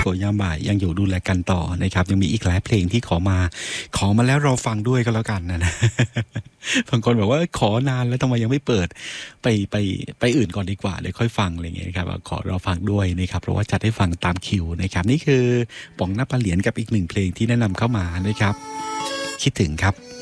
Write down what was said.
โกยามบ่ายยังอยู่ดูแลกันต่อนะครับยังมีอีกหลายเพลงที่ขอมาแล้วเราฟังด้วยก็แล้วกันนะบางคนบอกว่าขอนานแล้วทำไมยังไม่เปิดไปอื่นก่อนดีกว่าเดี๋ยวค่อยฟังอะไรอย่างเงี้ยครับขอเราฟังด้วยนะครับเพราะว่าจัดให้ฟังตามคิวนะครับนี่คือป๋องนภาเหรียญกับอีกหนึ่งเพลงที่แนะนำเข้ามานะครับคิดถึงครับ